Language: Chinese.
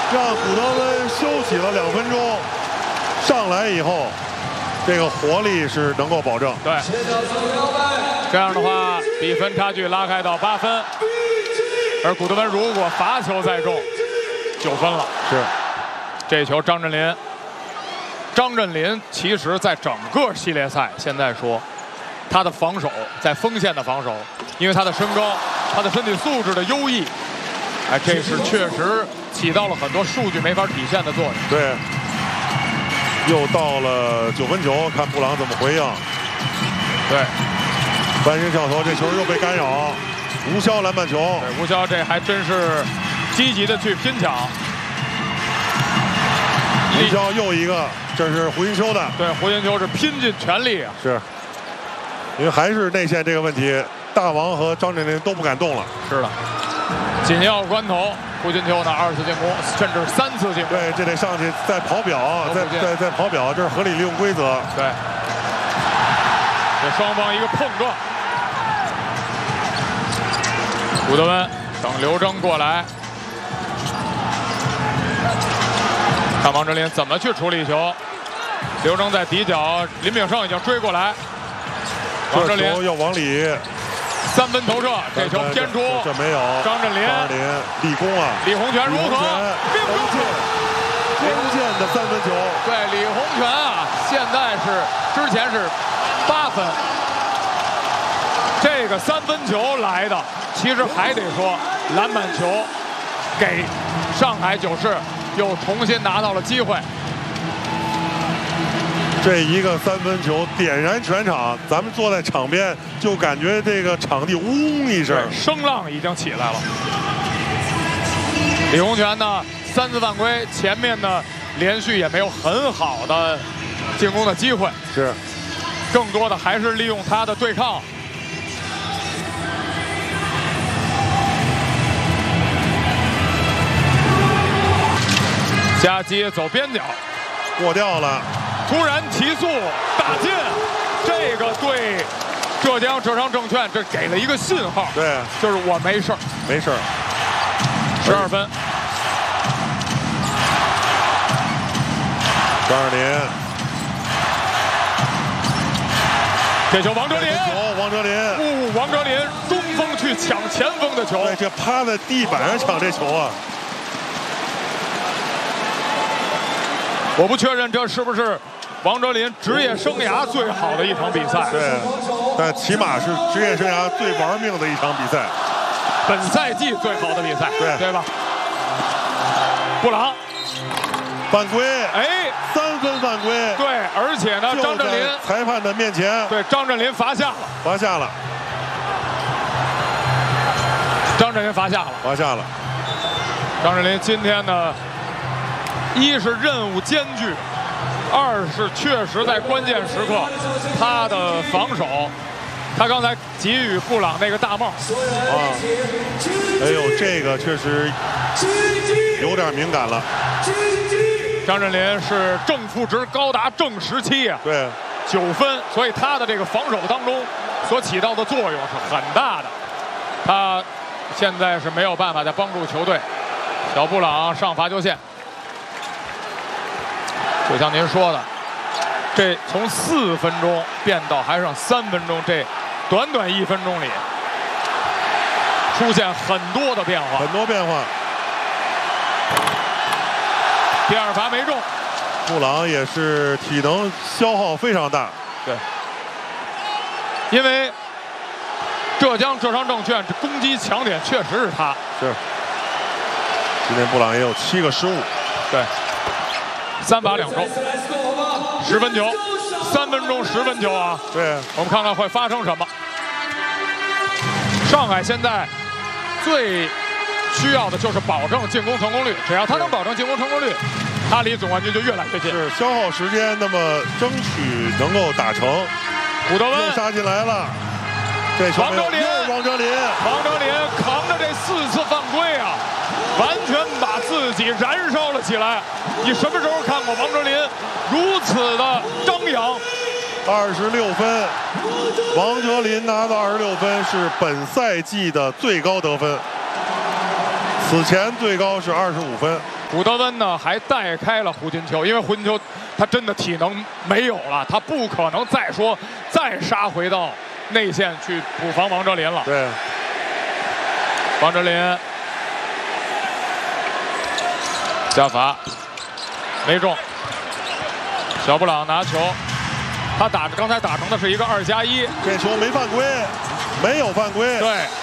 让古德温休息了2分钟，上来以后，这个活力是能够保证。 对，这样的话，比分差距拉开到8分。而古德温如果罚球再中，9分了。 是， 这球张镇麟。张镇麟其实在整个系列赛，现在说他的防守在锋线的防守，因为他的身高、他的身体素质的优异，哎，这是确实起到了很多数据没法体现的作用。 对，又到了9分球，看布朗怎么回应。 对， 翻身跳投，这球又被干扰，吴骁篮板球。 对，吴骁这还真是积极的去拼抢。 吴骁又一个，这是胡金秋的。 对，胡金秋是拼尽全力啊。 是，因为还是内线这个问题，大王和张镇麟都不敢动了。 是的，紧要关头，胡金秋呢2次进攻，甚至3次进攻。 对，这得上去再跑表，再跑表，这是合理利用规则。 对，这双方一个碰撞。古德温等刘铮过来。看王哲林怎么去处理球，刘铮在底角，林炳胜已经追过来，王哲林要往里 ，3分投射，这球偏出， 这没有。 张镇麟立功啊！ 李洪权如何？ 关键的3分球。 对，李洪权啊，现在之前是8分，这个3分球来的，其实还得说篮板球给上海九市。又重新拿到了机会， 这一个3分球点燃全场，咱们坐在场边就感觉这个场地嗡一声， 声浪已经起来了。李洪权呢3次犯规，前面呢连续也没有很好的进攻的机会， 是， 更多的还是利用他的对抗。夹击走边角， 过掉了， 突然提速打进，这个对浙江浙商证券这给了一个信号， 对， 就是我没事儿， 没事儿。 12分， 张镇麟， 这球王哲林， 王哲林， 王哲林中锋去抢前锋的球， 对，这趴在地板上抢这球啊。 我不确认这是不是王哲林职业生涯最好的一场比赛。 对，但起码是职业生涯最玩命的一场比赛， 本赛季最好的比赛，对吧？布朗犯规， 哎 ，3分犯规， 对，而且呢，张镇麟裁判的面前， 对，张镇麟罚下了， 罚下了， 张镇麟罚下了， 罚下了。 张镇麟今天呢？一是任务艰巨，2是确实在关键时刻，他的防守，他刚才给予布朗那个大帽， 啊，哎呦，这个确实有点敏感了。 张镇麟是正负值高达正17啊， 对 ，9分，所以他的这个防守当中所起到的作用是很大的。他现在是没有办法再帮助球队。小布朗上罚球线。就像您说的，这从4分钟变到还剩3分钟，这短短1分钟里出现很多的变化， 很多变化。 第2罚没中， 布朗也是体能消耗非常大。 对，因为浙江浙商证券这攻击强点确实是他。 是。今天布朗也有7个失误。 对。3罚2中，10分球，3分钟10分球啊！ 对， 我们看看会发生什么。上海现在最需要的就是保证进攻成功率，只要他能保证进攻成功率，他离总冠军就越来越近。 是消耗时间，那么争取能够打成。 古德温又杀进来了，这球王哲林， 王哲林扛着这4次犯规啊！完全把自己燃烧了起来。你什么时候看过王哲林如此的张扬 ？26分，王哲林拿到26分，是本赛季的最高得分。此前最高是25分。 古德温呢还带开了胡金秋，因为胡金秋他真的体能没有了，他不可能再杀回到内线去补防王哲林了。 对， 王哲林下罚没中，小布朗拿球，他刚才打成的是一个2+1， 这球没犯规，没有犯规。 对。